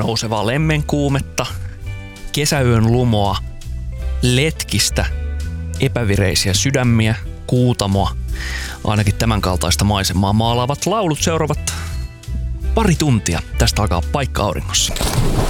nousevaa lemmenkuumetta, kesäyön lumoa, letkistä, epävireisiä sydämiä, kuutamoa, ainakin tämän kaltaista maisemaa maalaavat laulut seuraavat pari tuntia. Tästä alkaa Paikka auringossa.